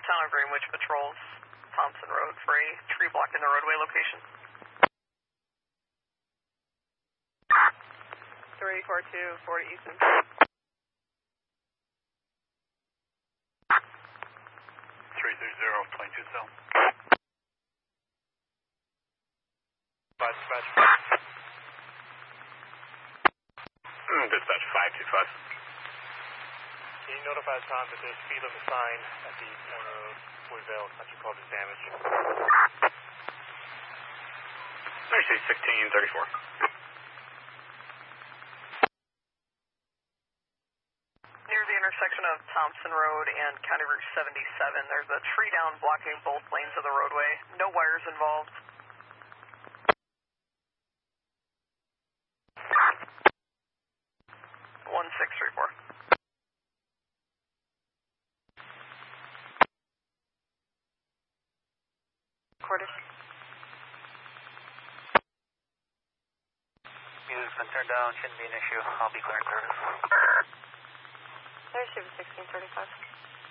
Town of Greenwich patrols Thompson Road for a tree blocking the roadway location. 342, 40 Easton. 330, 22 cell. Dispatch. Dispatch 525. Can you notify Tom that there's speed limit sign at the corner of Woodville, Country Club is damaged? Actually, 1634. Near the intersection of Thompson Road and County Route 77, there's a tree down blocking both lanes of the roadway. No wires involved. One 634. Recorded. Music's been turned down, shouldn't be an issue. I'll be clearing service. There's 1635.